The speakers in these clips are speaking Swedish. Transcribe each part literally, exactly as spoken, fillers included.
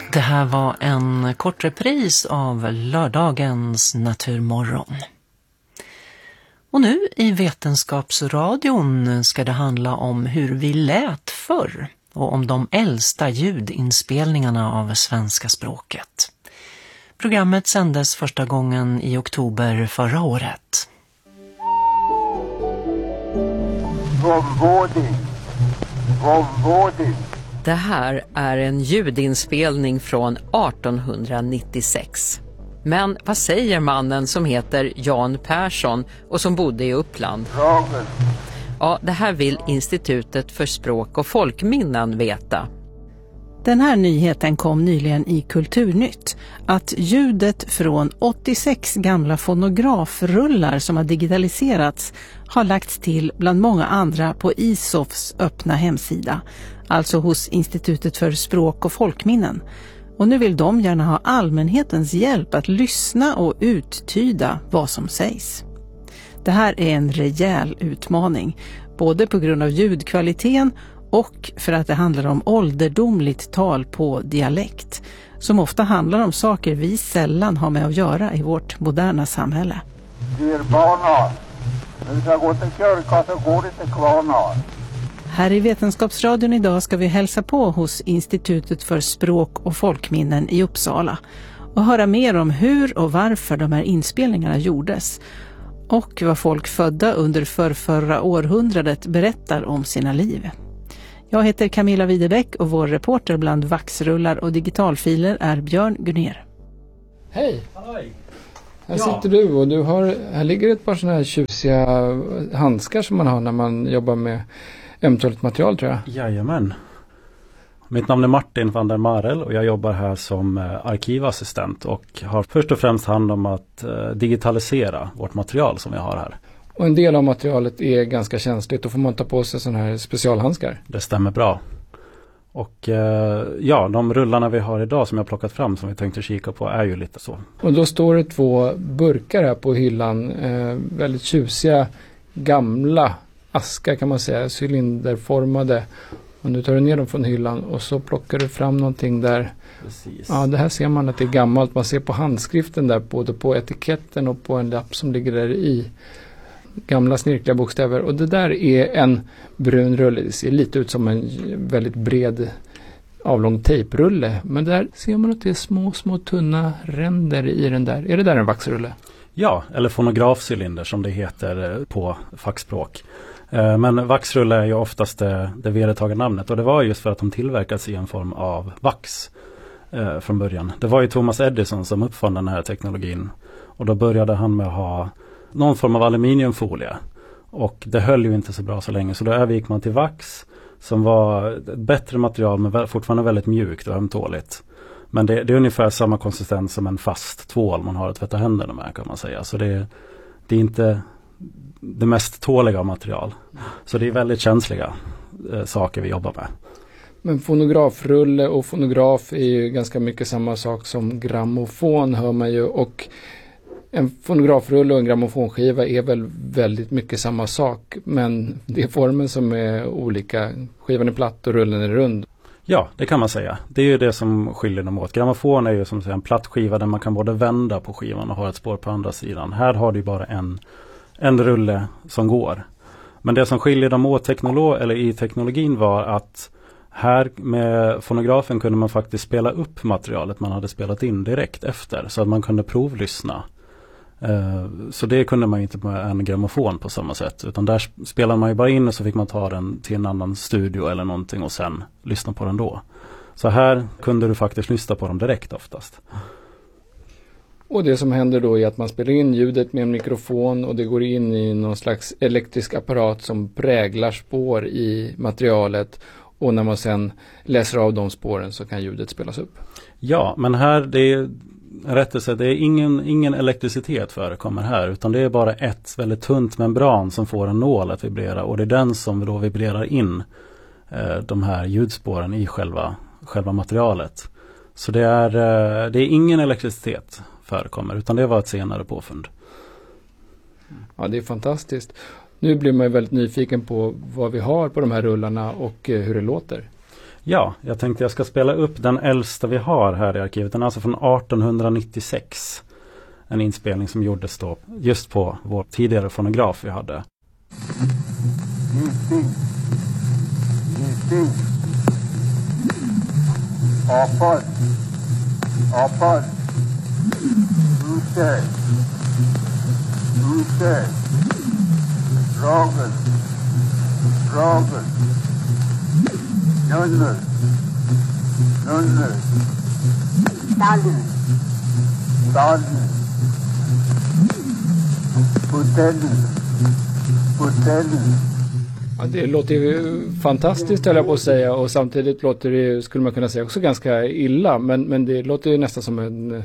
Det här var en kort repris av lördagens Naturmorgon. Och nu i Vetenskapsradion ska det handla om hur vi lät förr och om de äldsta ljudinspelningarna av svenska språket. Programmet sändes första gången i oktober förra året. Vomvårding. Vomvårding. Det här är en ljudinspelning från artonhundranittiosex. Men vad säger mannen som heter Jan Persson och som bodde i Uppland? Ragen. Ja, det här vill Institutet för språk och folkminnen veta. Den här nyheten kom nyligen i Kulturnytt, att ljudet från åttiosex gamla fonografrullar som har digitaliserats har lagts till bland många andra på I S O Fs öppna hemsida, alltså hos Institutet för språk och folkminnen. Och nu vill de gärna ha allmänhetens hjälp att lyssna och uttyda vad som sägs. Det här är en rejäl utmaning, både på grund av ljudkvaliteten och för att det handlar om ålderdomligt tal på dialekt, som ofta handlar om saker vi sällan har med att göra i vårt moderna samhälle. Dyr barnar. När vi ska gå till kyrkan så går det inte kvarnar. Här i Vetenskapsradion idag ska vi hälsa på hos Institutet för språk och folkminnen i Uppsala och höra mer om hur och varför de här inspelningarna gjordes och vad folk födda under förrförra århundradet berättar om sina liv. Jag heter Camilla Widebäck och vår reporter bland vaxrullar och digitalfiler är Björn Gunner. Hej! Halloj. Här Ja. sitter du och du har, här ligger ett par sådana här tjusiga handskar som man har när man jobbar med ömtåligt material, tror jag. Jajamän. Mitt namn är Martin van der Marel och jag jobbar här som arkivassistent och har först och främst hand om att digitalisera vårt material som vi har här. Och en del av materialet är ganska känsligt, då får man ta på sig sådana här specialhandskar. Det stämmer bra. Och ja, de rullarna vi har idag som jag har plockat fram som vi tänkte kika på är ju lite så. Och då står det två burkar här på hyllan, eh, väldigt tjusiga, gamla askar kan man säga, cylinderformade. Och nu tar du ner dem från hyllan och så plockar du fram någonting där. Precis. Ja, det här ser man att det är gammalt. Man ser på handskriften där, både på etiketten och på en lapp som ligger där i. Gamla snirkliga bokstäver. Och det där är en brun rulle. Det ser lite ut som en väldigt bred avlång tejprulle. Men där ser man att det är små, små tunna ränder i den där. Är det där en vaxrulle? Ja, eller fonografcylinder som det heter på fackspråk. Men vaxrulle är ju oftast det, det vedertagna namnet och det var just för att de tillverkas i en form av vax eh, från början. Det var ju Thomas Edison som uppfann den här teknologin och då började han med att ha någon form av aluminiumfolie och det höll ju inte så bra så länge så då övergick man till vax som var ett bättre material men fortfarande väldigt mjukt och ömtåligt. Men det, det är ungefär samma konsistens som en fast tvål man har att tvätta händerna med kan man säga. Så det, det är inte det mest tåliga material. Så det är väldigt känsliga eh, saker vi jobbar med. Men fonografrulle och fonograf är ju ganska mycket samma sak som grammofon hör man ju. Och en fonografrulle och en grammofonskiva är väl väldigt mycket samma sak. Men det är formen som är olika. Skivan är platt och rullen är rund. Ja, det kan man säga. Det är ju det som skiljer dem åt. Grammofon är ju som säga en platt skiva där man kan både vända på skivan och ha ett spår på andra sidan. Här har du bara en, en rulle som går. Men det som skiljer dem åt teknolo- eller i teknologin var att här med fonografen kunde man faktiskt spela upp materialet man hade spelat in direkt efter. Så att man kunde provlyssna. Så det kunde man ju inte med en grammofon på samma sätt. Utan där spelade man ju bara in och så fick man ta den till en annan studio eller någonting och sen lyssna på den då. Så här kunde du faktiskt lyssna på dem direkt oftast. Och det som händer då är att man spelar in ljudet med en mikrofon och det går in i någon slags elektrisk apparat som präglar spår i materialet. Och när man sen läser av de spåren så kan ljudet spelas upp. Ja, men här det är rättelse, det är ingen, ingen elektricitet förekommer här utan det är bara ett väldigt tunt membran som får en nål att vibrera och det är den som då vibrerar in eh, de här ljudspåren i själva, själva materialet. Så det är, eh, det är ingen elektricitet förekommer utan det var ett senare påfund. Ja, det är fantastiskt. Nu blir man ju väldigt nyfiken på vad vi har på de här rullarna och eh, hur det låter. Ja, jag tänkte jag ska spela upp den äldsta vi har här i arkivet. Den är alltså från arton nittiosex. En inspelning som gjordes då just på vår tidigare fonograf vi hade. Gissing. Gissing. Apor. Apor. Rooster. Rooster. Ragel. Ragel. Nunnor. Nunnor. Stallen. Stallen. Hotellen. Hotellen. Ja, det låter ju fantastiskt, höll jag på att säga, och samtidigt låter det, skulle man kunna säga, också ganska illa, men, men det låter ju nästan som en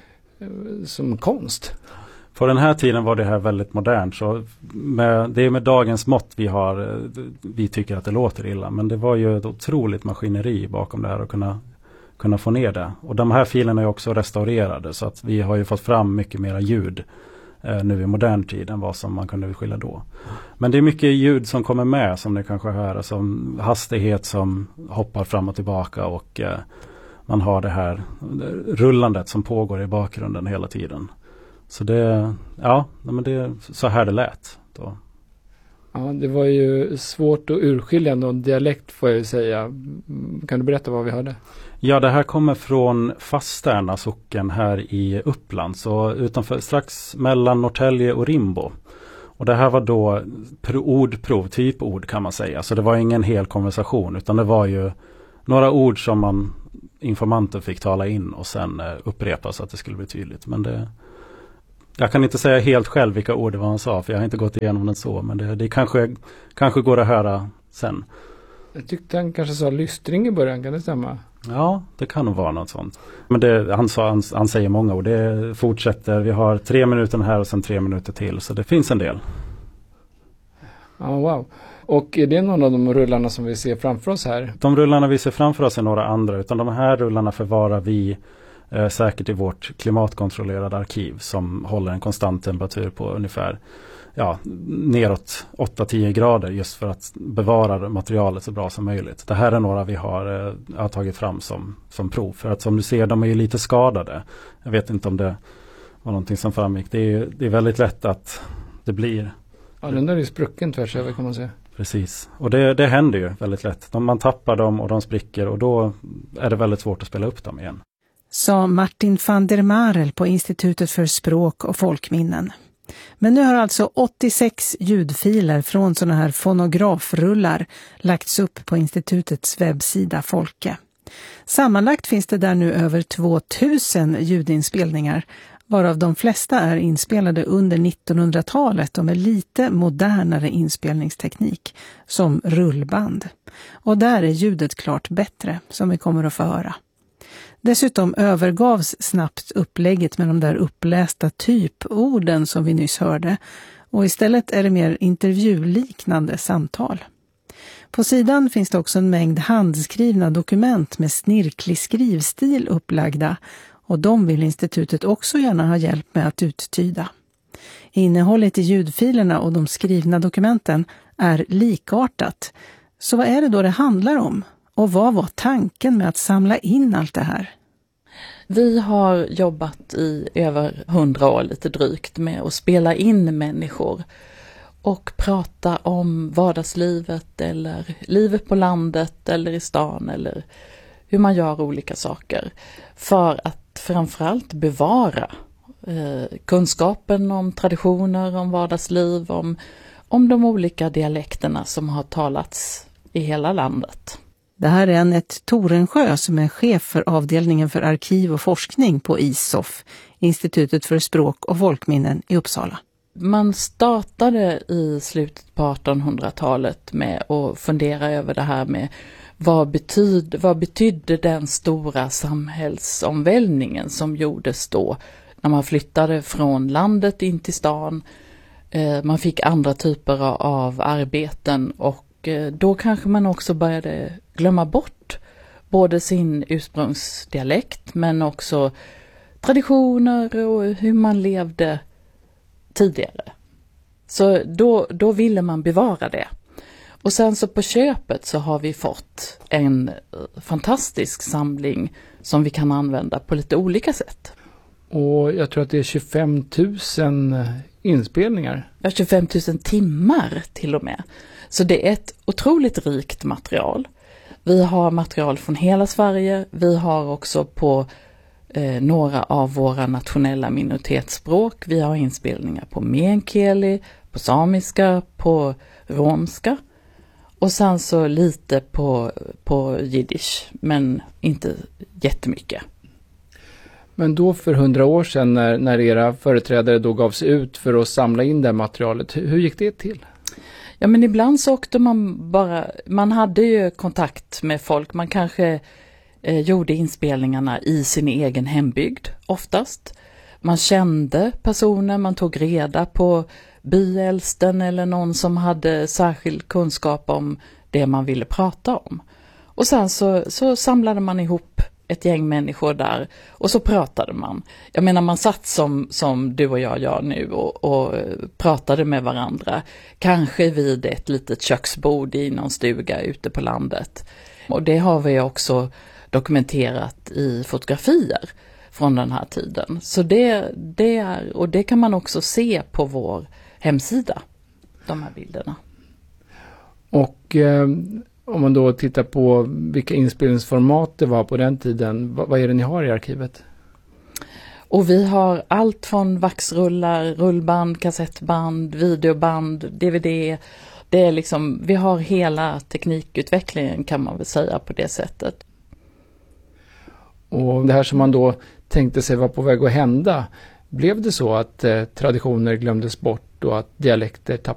som konst. På den här tiden var det här väldigt modernt, så med, det är med dagens mått vi har, vi tycker att det låter illa, men det var ju ett otroligt maskineri bakom det här att kunna, kunna få ner det. Och de här filerna är också restaurerade, så att vi har ju fått fram mycket mera ljud eh, nu i modern tid än vad som man kunde skilja då. Men det är mycket ljud som kommer med, som ni kanske hör, som hastighet som hoppar fram och tillbaka, och eh, man har det här rullandet som pågår i bakgrunden hela tiden. Så det, ja, men det är så här det lät då. Ja, det var ju svårt att urskilja någon dialekt, får jag ju säga. Kan du berätta vad vi hörde? Ja, det här kommer från Fastärna socken här i Uppland, så utanför, strax mellan Norrtälje och Rimbo. Och det här var då ordprov, typord kan man säga. Så det var ingen hel konversation, utan det var ju några ord som man informanten fick tala in och sen eh, upprepa så att det skulle bli tydligt. Men det, jag kan inte säga helt själv vilka ord det var han sa, för jag har inte gått igenom den så. Men det, det kanske, kanske går att höra sen. Jag tyckte han kanske sa lystring i början, kan det stämma? Ja, det kan nog vara något sånt. Men det, han, sa, han, han säger många ord. Det fortsätter. Vi har tre minuter här och sen tre minuter till. Så det finns en del. Ja, wow. Och är det någon av de rullarna som vi ser framför oss här? De rullarna vi ser framför oss är några andra. Utan de här rullarna förvarar vi eh, säkert i vårt klimatkontrollerade arkiv, som håller en konstant temperatur på ungefär ja, neråt åtta till tio grader, just för att bevara materialet så bra som möjligt. Det här är några vi har, eh, har tagit fram som, som prov. För att som du ser, de är ju lite skadade. Jag vet inte om det var någonting som framgick. Det är, det är väldigt lätt att det blir... Ja, den där är ju sprucken tvärs över, kan man säga. Precis. Och det, det händer ju väldigt lätt. Man tappar dem och de spricker, och då är det väldigt svårt att spela upp dem igen. Sa Martin van der Marel på Institutet för språk och folkminnen. Men nu har alltså åttiosex ljudfiler från sådana här fonografrullar lagts upp på institutets webbsida Folke. Sammanlagt finns det där nu över tvåtusen ljudinspelningar, varav de flesta är inspelade under nittonhundratalet och med lite modernare inspelningsteknik, som rullband. Och där är ljudet klart bättre, som vi kommer att få höra. Dessutom övergavs snabbt upplägget med de där upplästa typorden som vi nyss hörde, och istället är det mer intervjuliknande samtal. På sidan finns det också en mängd handskrivna dokument med snirklig skrivstil upplagda, och de vill institutet också gärna ha hjälp med att uttyda. Innehållet i ljudfilerna och de skrivna dokumenten är likartat. Så vad är det då det handlar om? Och vad var tanken med att samla in allt det här? Vi har jobbat i över hundra år lite drygt med att spela in människor och prata om vardagslivet eller livet på landet eller i stan, eller hur man gör olika saker för att framförallt bevara eh, kunskapen om traditioner, om vardagsliv, om, om de olika dialekterna som har talats i hela landet. Det här är Anette Torensjö som är chef för avdelningen för arkiv och forskning på I S O F, Institutet för språk och folkminnen i Uppsala. Man startade i slutet på artonhundratalet med att fundera över det här med vad betydde, vad betydde den stora samhällsomvälvningen som gjordes då när man flyttade från landet in till stan. Man fick andra typer av arbeten, och då kanske man också började glömma bort både sin ursprungsdialekt men också traditioner och hur man levde tidigare. Så då, då ville man bevara det. Och sen så på köpet så har vi fått en fantastisk samling som vi kan använda på lite olika sätt. Och jag tror att det är tjugofem tusen inspelningar. Ja, tjugofem tusen timmar till och med. Så det är ett otroligt rikt material. Vi har material från hela Sverige. Vi har också på eh, några av våra nationella minoritetsspråk. Vi har inspelningar på meänkieli, på samiska, på romska. Och sen så lite på, på jiddisch, men inte jättemycket. Men då för hundra år sedan när, när era företrädare då gav sig ut för att samla in det här materialet, hur, hur gick det till? Ja, men ibland så åkte man bara, man hade ju kontakt med folk, man kanske eh, gjorde inspelningarna i sin egen hembygd oftast. Man kände personer, man tog reda på byäldsten eller någon som hade särskild kunskap om det man ville prata om. Och sen så, så samlade man ihop ett gäng människor där och så pratade man. Jag menar man satt som, som du och jag gör nu och, och pratade med varandra. Kanske vid ett litet köksbord i någon stuga ute på landet. Och det har vi också dokumenterat i fotografier från den här tiden. Så det, det är, och det kan man också se på vår hemsida, de här bilderna. Och eh, om man då tittar på vilka inspelningsformat det var på den tiden, vad, vad är det ni har i arkivet? Och vi har allt från vaxrullar, rullband, kassettband, videoband, D V D. Det är liksom, vi har hela teknikutvecklingen kan man väl säga på det sättet. Och det här som man då tänkte sig var på väg att hända, blev det så att eh, traditioner glömdes bort och att dialekter tappades?